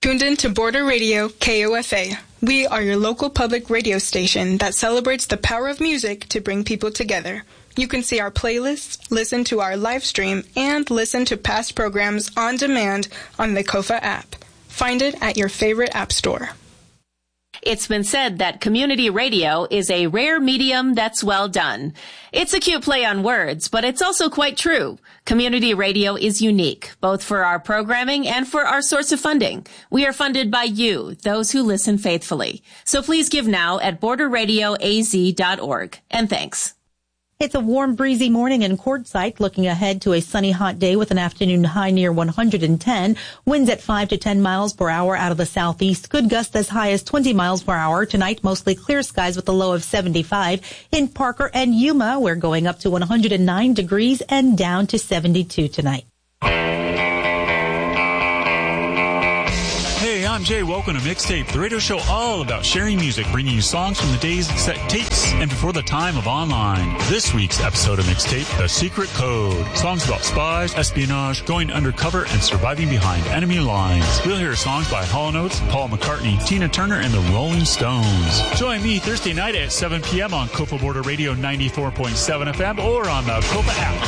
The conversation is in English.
Tuned in to Border Radio KOFA. We are your local public radio station that celebrates the power of music to bring people together. You can see our playlists, listen to our live stream, and listen to past programs on demand on the KOFA app. Find it at your favorite app store. It's been said that community radio is a rare medium that's well done. It's a cute play on words, but it's also quite true. Community radio is unique, both for our programming and for our source of funding. We are funded by you, those who listen faithfully. So please give now at borderradioaz.org. And thanks. It's a warm, breezy morning in Quartzsite, looking ahead to a sunny, hot day with an afternoon high near 110. Winds at 5 to 10 miles per hour out of the southeast. Could gust as high as 20 miles per hour. Tonight, mostly clear skies with a low of 75. In Parker and Yuma, we're going up to 109 degrees and down to 72 tonight. Hey, I'm Jay. Welcome to Mixtape, the radio show all about sharing music, bringing you songs from the days, cassette tapes, and before the time of online. This week's episode of Mixtape, The Secret Code. Songs about spies, espionage, going undercover, and surviving behind enemy lines. We'll hear songs by Hall & Oates, Paul McCartney, Tina Turner, and the Rolling Stones. Join me Thursday night at 7 p.m. on KOFA Border Radio 94.7 FM or on the KOFA app.